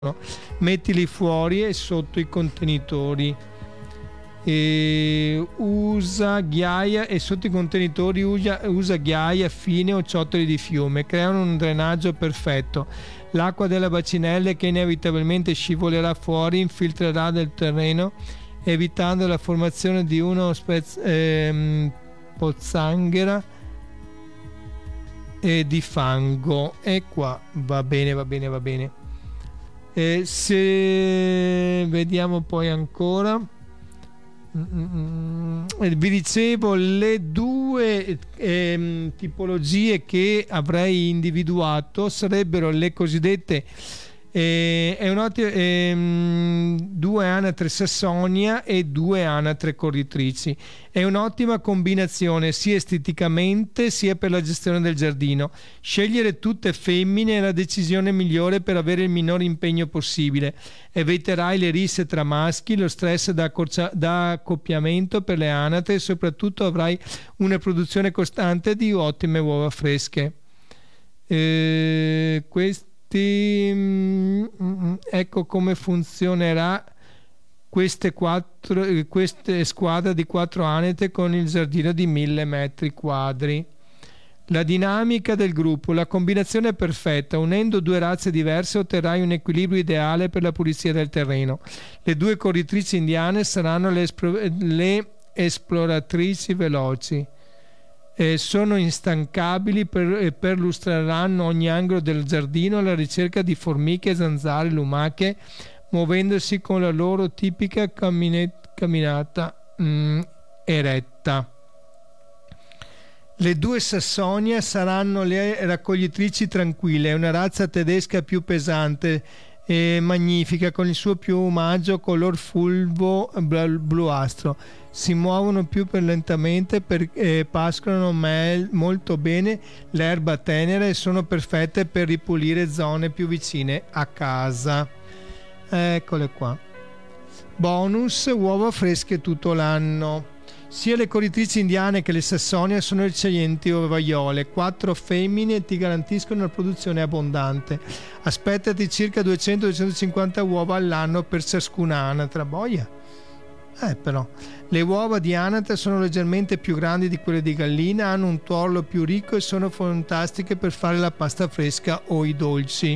mettili fuori e sotto i contenitori. Usa ghiaia e sotto i contenitori usa ghiaia fine o ciottoli di fiume, creano un drenaggio perfetto. L'acqua della bacinella, che inevitabilmente scivolerà fuori, infiltrerà nel terreno evitando la formazione di uno pozzanghera e di fango. E qua va bene. Se vediamo poi ancora, vi dicevo le due tipologie che avrei individuato sarebbero le cosiddette due anatre Sassonia e due anatre corritrici. È un'ottima combinazione sia esteticamente sia per la gestione del giardino. Scegliere tutte femmine è la decisione migliore per avere il minor impegno possibile. Eviterai le risse tra maschi, lo stress da accoppiamento per le anatre e soprattutto avrai una produzione costante di ottime uova fresche. Ecco come funzionerà queste squadre di 4 anatre con il giardino di 1000 metri quadri. La dinamica del gruppo, la combinazione è perfetta. Unendo due razze diverse otterrai un equilibrio ideale per la pulizia del terreno. Le due corritrici indiane saranno le esploratrici veloci. Sono instancabili, perlustreranno ogni angolo del giardino alla ricerca di formiche, zanzare, lumache, muovendosi con la loro tipica camminata eretta. Le due Sassonia saranno le raccoglitrici tranquille, una razza tedesca più pesante e magnifica, con il suo piumaggio color fulvo bluastro. Si muovono più lentamente, pascolano molto bene l'erba tenera e sono perfette per ripulire zone più vicine a casa. Eccole qua. Bonus: uova fresche tutto l'anno. Sia le corritrici indiane che le Sassonia sono eccellenti ovaiole. 4 femmine ti garantiscono una produzione abbondante. Aspettati circa 200-250 uova all'anno per ciascuna anatra. Boia. Però le uova di anatra sono leggermente più grandi di quelle di gallina, hanno un tuorlo più ricco e sono fantastiche per fare la pasta fresca o i dolci.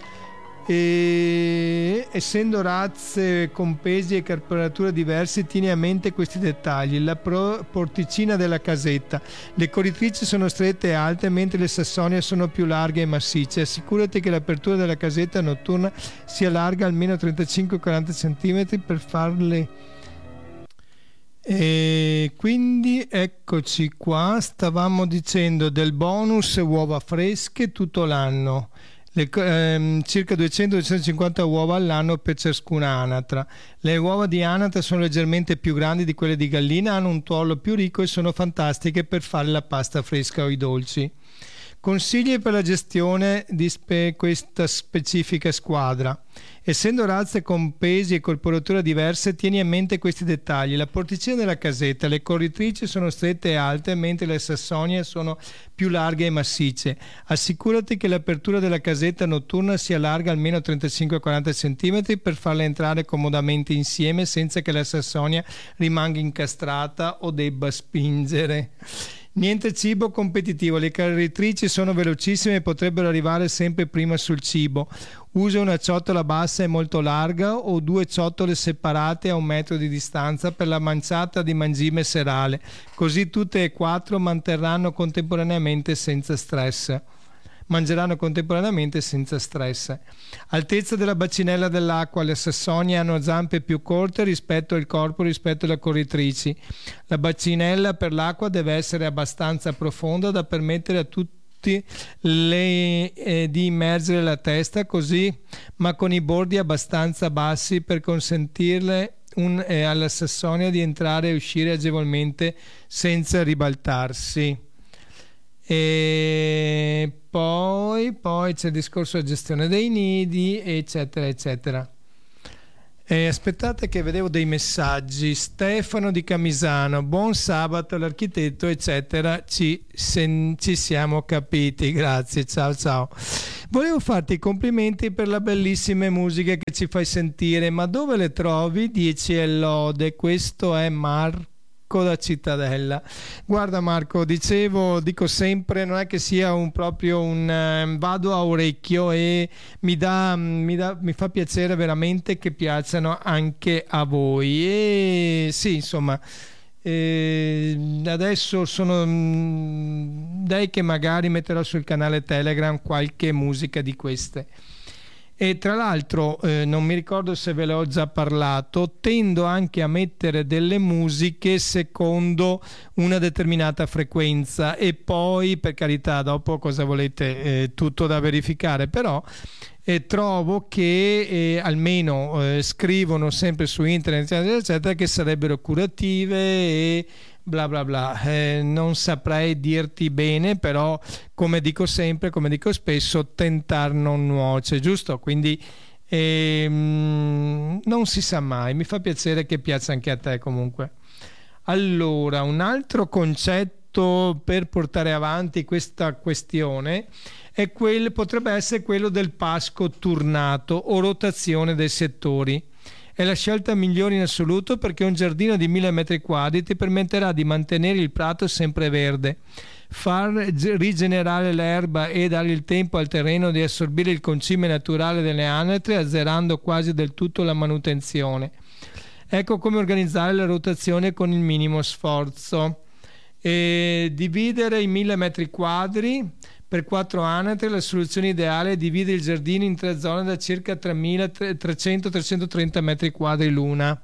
Essendo razze con pesi e carburatura diversi, tieni a mente questi dettagli. La porticina della casetta: le corritrici sono strette e alte, mentre le Sassonia sono più larghe e massicce. Assicurati che l'apertura della casetta notturna sia larga almeno 35-40 cm per farle. Quindi eccoci qua, stavamo dicendo del bonus uova fresche tutto l'anno. Circa 200-250 uova all'anno per ciascuna anatra. Le uova di anatra sono leggermente più grandi di quelle di gallina, hanno un tuorlo più ricco e sono fantastiche per fare la pasta fresca o i dolci. Consigli per la gestione di questa specifica squadra. Essendo razze con pesi e corporatura diverse, tieni a mente questi dettagli. La porticina della casetta: le corritrici sono strette e alte, mentre le Sassonia sono più larghe e massicce. Assicurati che l'apertura della casetta notturna sia larga almeno 35-40 cm per farla entrare comodamente insieme senza che la Sassonia rimanga incastrata o debba spingere. Niente cibo competitivo. Le corritrici sono velocissime e potrebbero arrivare sempre prima sul cibo. Usa una ciotola bassa e molto larga o 2 ciotole separate a 1 metro di distanza per la manciata di mangime serale, così tutte e 4 mangerranno contemporaneamente senza stress. Altezza della bacinella dell'acqua: le Sassonia hanno zampe più corte rispetto al corpo rispetto alle corritrici. La bacinella per l'acqua deve essere abbastanza profonda da permettere a tutti di immergere la testa, così, ma con i bordi abbastanza bassi per consentirle alla Sassonia di entrare e uscire agevolmente senza ribaltarsi. E poi c'è il discorso della gestione dei nidi, eccetera eccetera. Aspettate che vedevo dei messaggi. Stefano di Camisano: buon sabato all'architetto, eccetera. Ci siamo capiti, grazie, ciao. Volevo farti i complimenti per la bellissima musica che ci fai sentire, ma dove le trovi? 10 e lode, questo è Marco da Cittadella. Guarda Marco, dico sempre, non è che sia proprio un vado a orecchio e mi fa piacere veramente che piacciono anche a voi. E sì, insomma. Adesso sono dai che magari metterò sul canale Telegram qualche musica di queste. E tra l'altro non mi ricordo se ve l'ho già parlato, tendo anche a mettere delle musiche secondo una determinata frequenza e poi, per carità, dopo cosa volete, tutto da verificare, però trovo che almeno scrivono sempre su internet eccetera, eccetera, che sarebbero curative e bla bla bla. Non saprei dirti bene, però come dico sempre, come dico spesso, tentar non nuoce, giusto? Quindi non si sa mai, mi fa piacere che piaccia anche a te comunque. Allora, un altro concetto per portare avanti questa questione potrebbe essere quello del pasco turnato o rotazione dei settori. È la scelta migliore in assoluto perché un giardino di 1000 metri quadri ti permetterà di mantenere il prato sempre verde, far rigenerare l'erba e dare il tempo al terreno di assorbire il concime naturale delle anatre, azzerando quasi del tutto la manutenzione. Ecco come organizzare la rotazione con il minimo sforzo. Dividere i 1000 metri quadri per 4 anatre. La soluzione ideale è dividere il giardino in 3 zone da circa 300-330 metri quadri l'una.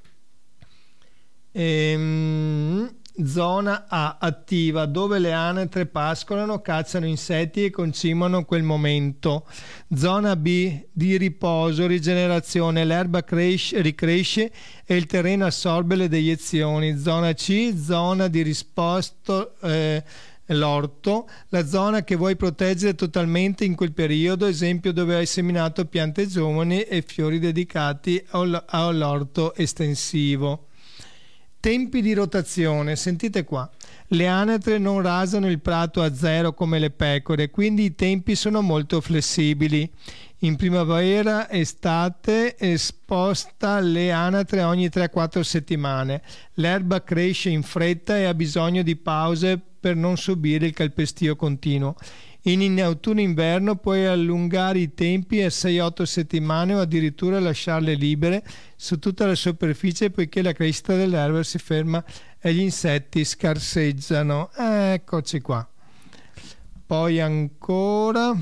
Zona A attiva, dove le anatre pascolano, cacciano insetti e concimano quel momento. Zona B di riposo, rigenerazione, l'erba ricresce e il terreno assorbe le deiezioni. Zona C, zona di risposto, l'orto, la zona che vuoi proteggere totalmente in quel periodo, esempio dove hai seminato piante giovani e fiori dedicati all'orto estensivo. Tempi di rotazione, sentite qua, le anatre non rasano il prato a zero come le pecore, quindi i tempi sono molto flessibili. In primavera, estate, sposta le anatre ogni 3-4 settimane. L'erba cresce in fretta e ha bisogno di pause per non subire il calpestio continuo. In autunno-inverno puoi allungare i tempi a 6-8 settimane o addirittura lasciarle libere su tutta la superficie poiché la crescita dell'erba si ferma e gli insetti scarseggiano. Eccoci qua. Poi ancora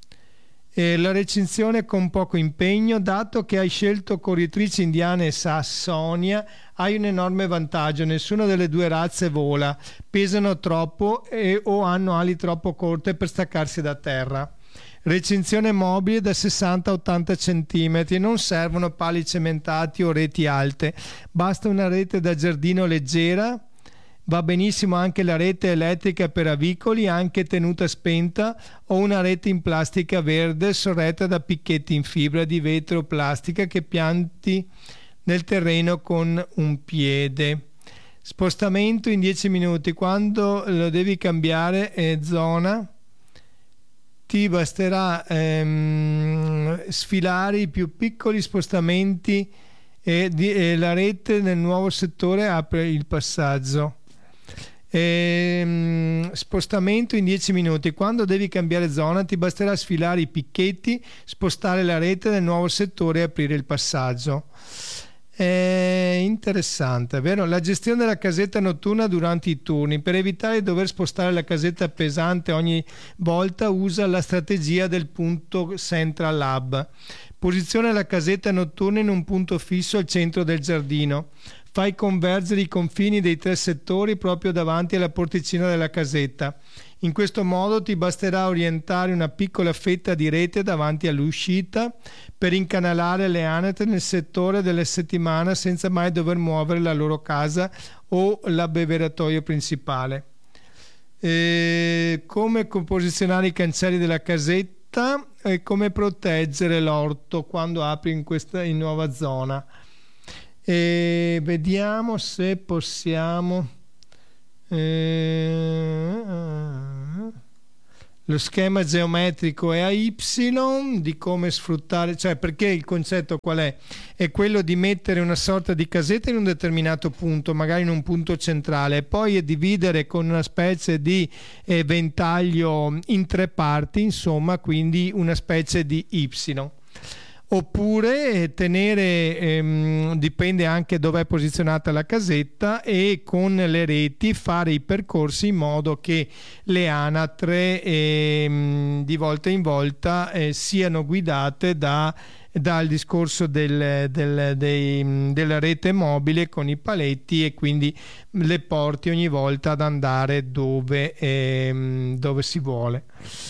la recinzione con poco impegno. Dato che hai scelto corritrici indiane e sassonia, hai un enorme vantaggio: nessuna delle due razze vola, pesano troppo o hanno ali troppo corte per staccarsi da terra. Recinzione mobile da 60-80 cm, non servono pali cementati o reti alte, basta una rete da giardino leggera. Va benissimo anche la rete elettrica per avicoli, anche tenuta spenta, o una rete in plastica verde sorretta da picchetti in fibra di vetro o plastica che pianti nel terreno con un piede. Spostamento in 10 minuti. Quando lo devi cambiare zona, ti basterà sfilare i più piccoli spostamenti e la rete nel nuovo settore apre il passaggio. Spostamento in 10 minuti. Quando devi cambiare zona ti basterà sfilare i picchetti, spostare la rete nel nuovo settore e aprire il passaggio. È interessante, vero? La gestione della casetta notturna durante i turni. Per evitare di dover spostare la casetta pesante ogni volta, usa la strategia del punto Central Hub. Posiziona la casetta notturna in un punto fisso al centro del giardino. Fai convergere i confini dei 3 settori proprio davanti alla porticina della casetta. In questo modo ti basterà orientare una piccola fetta di rete davanti all'uscita per incanalare le anatre nel settore della settimana senza mai dover muovere la loro casa o l'abbeveratoio principale. Come posizionare i cancelli della casetta e come proteggere l'orto quando apri in nuova zona. Vediamo se possiamo. lo schema geometrico è a Y di come sfruttare, cioè perché il concetto qual è? È quello di mettere una sorta di casetta in un determinato punto, magari in un punto centrale, e poi dividere con una specie di ventaglio in 3 parti, insomma, quindi una specie di Y. Oppure tenere, dipende anche dove è posizionata la casetta, e con le reti fare i percorsi in modo che le anatre di volta in volta siano guidate dal discorso della rete mobile con i paletti, e quindi le porti ogni volta ad andare dove si vuole.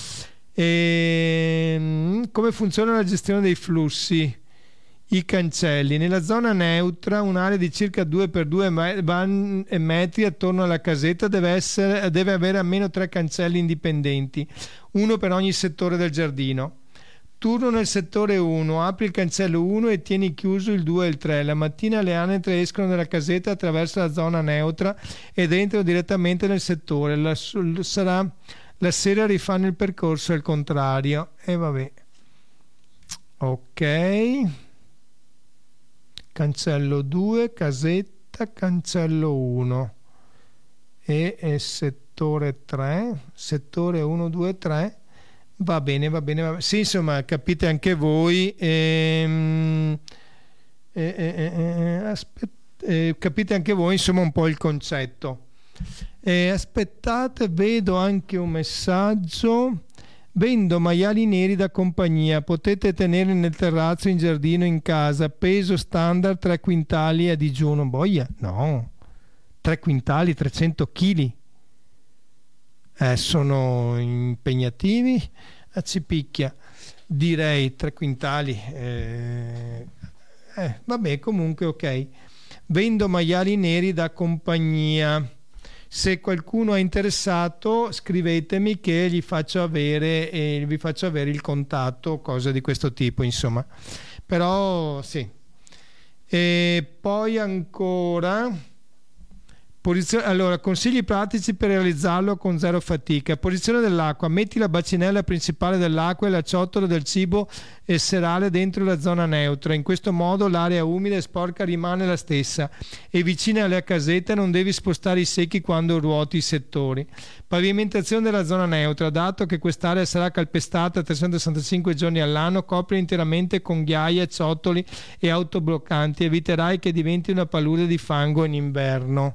Come funziona la gestione dei flussi? I cancelli. Nella zona neutra, un'area di circa 2x2 metri attorno alla casetta deve avere almeno 3 cancelli indipendenti, uno per ogni settore del giardino. Turno nel settore 1, apri il cancello 1 e tieni chiuso il 2 e il 3. La mattina le anatre escono dalla casetta attraverso la zona neutra ed entrano direttamente nel settore. La sera rifanno il percorso al contrario. E vabbè. Ok. Cancello 2, casetta, cancello 1. E settore 3, settore 1, 2, 3. Va bene, va bene, va bene. Sì, insomma, capite anche voi. Capite anche voi, insomma, un po' il concetto. Aspettate, vedo anche un messaggio. Vendo maiali neri da compagnia, potete tenerli nel terrazzo, in giardino, in casa. Peso standard 3 quintali a digiuno. Boia, no, 3 quintali, 300 kg. Sono impegnativi. Ci picchia, direi 3 quintali. Vabbè, comunque ok. Vendo maiali neri da compagnia. Se qualcuno è interessato, scrivetemi che vi faccio avere il contatto, cose di questo tipo, insomma. Però sì. E poi ancora allora, consigli pratici per realizzarlo con zero fatica. Posizione dell'acqua: metti la bacinella principale dell'acqua e la ciotola del cibo e serale dentro la zona neutra. In questo modo l'area umida e sporca rimane la stessa e vicina alla casetta non devi spostare i secchi quando ruoti i settori. Pavimentazione della zona neutra: dato che quest'area sarà calpestata 365 giorni all'anno, copri interamente con ghiaie, ciotoli e autobloccanti. Eviterai che diventi una palude di fango in inverno.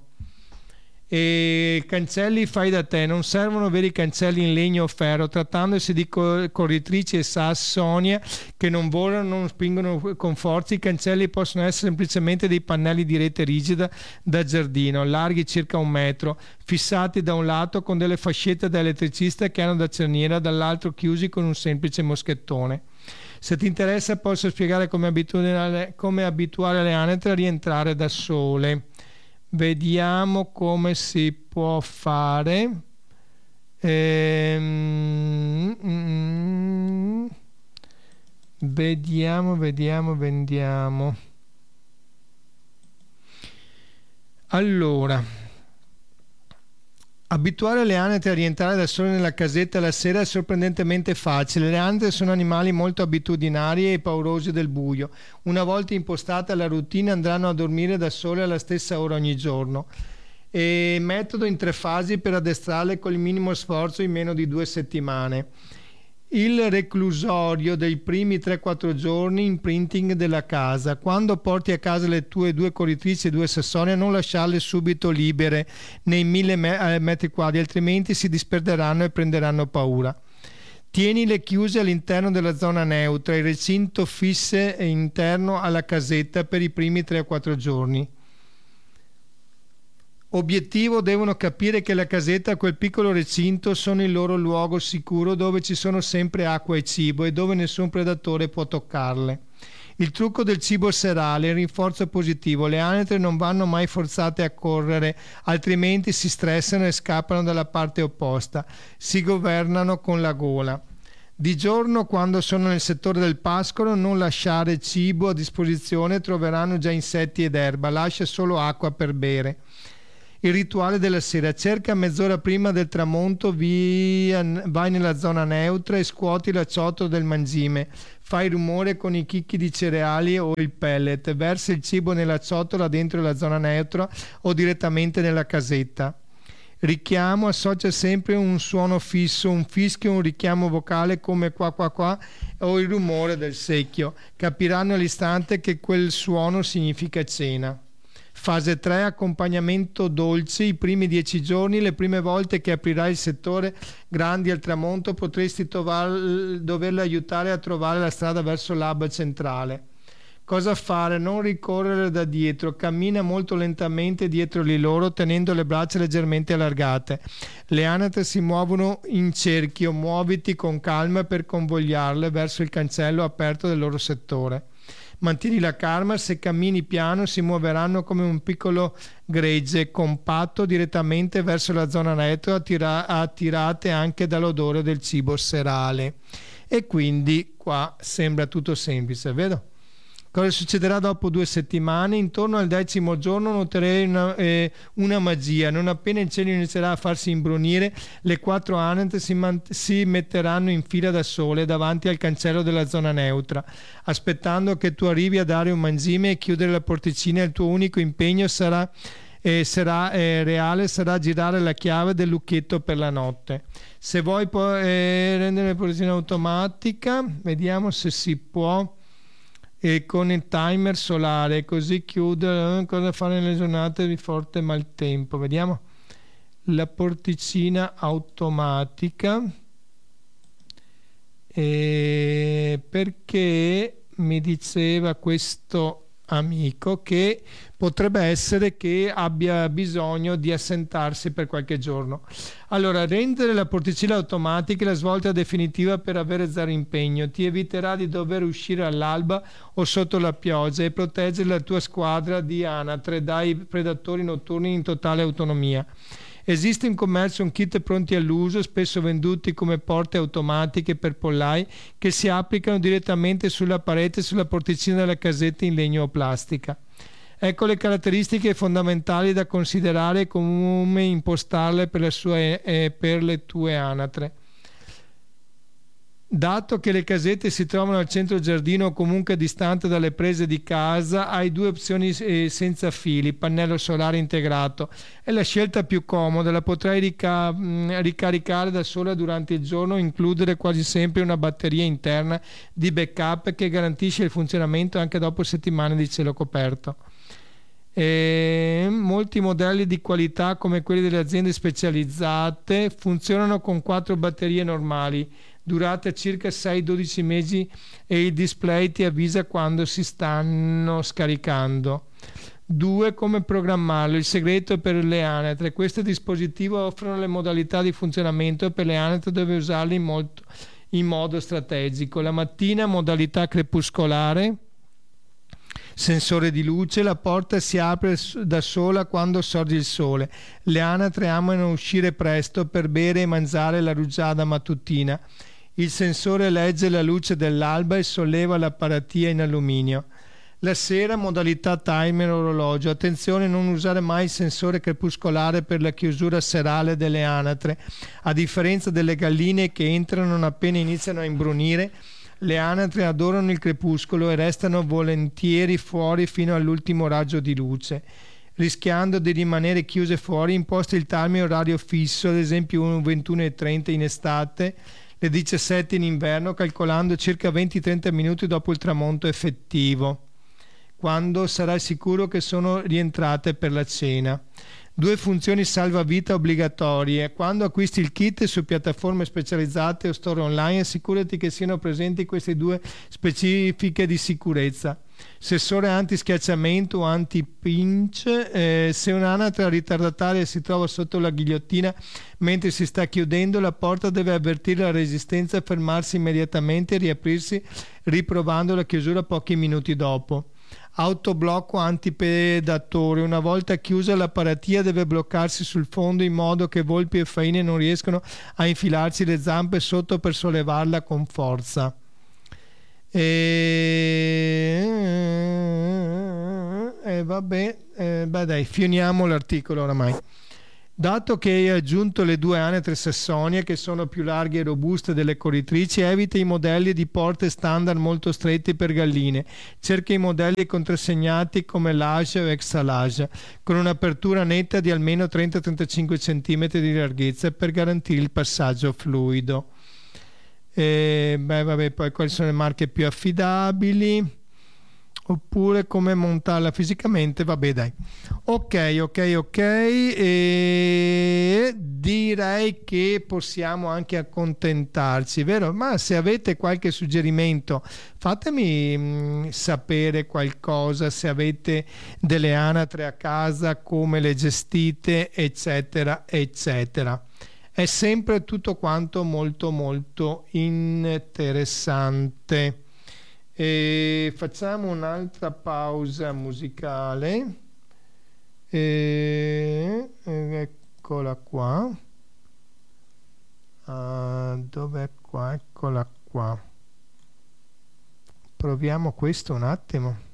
E cancelli fai da te: non servono veri cancelli in legno o ferro, trattandosi di corritrici e sassi Sonia che non volano, non spingono con forza. I cancelli possono essere semplicemente dei pannelli di rete rigida da giardino, larghi circa 1 metro, fissati da un lato con delle fascette da elettricista che hanno da cerniera, dall'altro chiusi con un semplice moschettone. Se ti interessa posso spiegare come abituare le anatre a rientrare da sole. Vediamo come si può fare. Vediamo. Allora, abituare le anatre a rientrare da sole nella casetta la sera è sorprendentemente facile. Le anatre sono animali molto abitudinari e paurosi del buio. Una volta impostata la routine andranno a dormire da sole alla stessa ora ogni giorno. Metodo in 3 fasi per addestrarle con il minimo sforzo in meno di 2 settimane. Il reclusorio dei primi 3-4 giorni, imprinting della casa. Quando porti a casa le tue 2 corritrici e 2 sassonia, non lasciarle subito libere nei 1000 metri quadri, altrimenti si disperderanno e prenderanno paura. Tienile chiuse all'interno della zona neutra, il recinto fisse interno alla casetta per i primi 3-4 giorni. Obiettivo: devono capire che la casetta e quel piccolo recinto sono il loro luogo sicuro, dove ci sono sempre acqua e cibo e dove nessun predatore può toccarle. Il trucco del cibo serale, il rinforzo positivo: le anatre non vanno mai forzate a correre, altrimenti si stressano e scappano dalla parte opposta. Si governano con la gola. Di giorno, quando sono nel settore del pascolo, non lasciare cibo a disposizione, troveranno già insetti ed erba, lascia solo acqua per bere. Il rituale della sera: cerca mezz'ora prima del tramonto, vai nella zona neutra e scuoti la ciotola del mangime. Fai rumore con i chicchi di cereali o il pellet. Versa il cibo nella ciotola dentro la zona neutra o direttamente nella casetta. Richiamo: associa sempre un suono fisso, un fischio, un richiamo vocale come qua qua qua o il rumore del secchio. Capiranno all'istante che quel suono significa cena. Fase 3: accompagnamento dolce. I primi 10 giorni, le prime volte che aprirai il settore grandi al tramonto, potresti doverle aiutare a trovare la strada verso l'hub centrale. Cosa fare? Non ricorrere da dietro, cammina molto lentamente dietro di loro tenendo le braccia leggermente allargate. Le anatre si muovono in cerchio, muoviti con calma per convogliarle verso il cancello aperto del loro settore. Mantieni la calma, se cammini piano si muoveranno come un piccolo gregge compatto direttamente verso la zona neutra, attirate anche dall'odore del cibo serale. E quindi qua sembra tutto semplice, vero? Cosa succederà dopo 2 settimane? Intorno al 10° giorno noterei una magia. Non appena il cielo inizierà a farsi imbrunire, le 4 anatre si metteranno in fila da sole davanti al cancello della zona neutra, aspettando che tu arrivi a dare un mangime e chiudere la porticina. Il tuo unico impegno sarà girare la chiave del lucchetto per la notte. Se vuoi puoi rendere la porticina automatica, vediamo se si può. E con il timer solare, così chiude. Cosa fare nelle giornate di forte maltempo? Vediamo la porticina automatica, perché mi diceva questo amico che potrebbe essere che abbia bisogno di assentarsi per qualche giorno. Allora, rendere la porticina automatica la svolta definitiva per avere 0 impegno. Ti eviterà di dover uscire all'alba o sotto la pioggia e proteggere la tua squadra di anatre dai predatori notturni in totale autonomia. Esiste in commercio un kit pronti all'uso, spesso venduti come porte automatiche per pollai, che si applicano direttamente sulla parete e sulla porticina della casetta in legno o plastica. Ecco le caratteristiche fondamentali da considerare e come impostarle per le tue anatre. Dato che le casette si trovano al centro giardino o comunque distante dalle prese di casa, hai 2 opzioni senza fili: pannello solare integrato. È la scelta più comoda, la potrai ricaricare da sola durante il giorno, includere quasi sempre una batteria interna di backup che garantisce il funzionamento anche dopo settimane di cielo coperto. Molti modelli di qualità come quelli delle aziende specializzate funzionano con 4 batterie normali, durate circa 6-12 mesi, e il display ti avvisa quando si stanno scaricando. 2. Come programmarlo? Il segreto per le anatre: questi dispositivi offrono le modalità di funzionamento per le anatre, dove usarli in modo strategico. La mattina modalità crepuscolare, sensore di luce, la porta si apre da sola quando sorge il sole. Le anatre amano uscire presto per bere e mangiare la rugiada mattutina. Il sensore legge la luce dell'alba e solleva la paratia in alluminio. La sera modalità timer orologio. Attenzione, non usare mai il sensore crepuscolare per la chiusura serale delle anatre. A differenza delle galline che entrano non appena iniziano a imbrunire, le anatre adorano il crepuscolo e restano volentieri fuori fino all'ultimo raggio di luce. Rischiando di rimanere chiuse fuori, imposta il timer orario fisso, ad esempio 21:30 in estate, le 17 in inverno, calcolando circa 20-30 minuti dopo il tramonto effettivo, quando sarai sicuro che sono rientrate per la cena. 2 funzioni salvavita obbligatorie. Quando acquisti il kit su piattaforme specializzate o store online, assicurati che siano presenti queste 2 specifiche di sicurezza: sensore anti-schiacciamento o anti-pinch. Se un'anatra ritardataria si trova sotto la ghigliottina mentre si sta chiudendo, la porta deve avvertire la resistenza, fermarsi immediatamente e riaprirsi riprovando la chiusura pochi minuti dopo. Autoblocco antipredatore: una volta chiusa la paratia deve bloccarsi sul fondo in modo che volpi e faine non riescano a infilarci le zampe sotto per sollevarla con forza. vabbè, beh dai, fioniamo l'articolo oramai. Dato che hai aggiunto le due anatre sassonie che sono più larghe e robuste delle corritrici, evita i modelli di porte standard molto stretti per galline. Cerca i modelli contrassegnati come Lage o Extra Large, con un'apertura netta di almeno 30-35 cm di larghezza per garantire il passaggio fluido. Beh, vabbè, poi quali sono le marche più affidabili? Oppure come montarla fisicamente, vabbè dai, ok, e direi che possiamo anche accontentarci, vero? Ma se avete qualche suggerimento fatemi sapere qualcosa, se avete delle anatre a casa, come le gestite, eccetera eccetera. È sempre tutto quanto molto molto interessante. E facciamo un'altra pausa musicale, eccola qua. Dov'è qua? Eccola qua. Proviamo questo un attimo.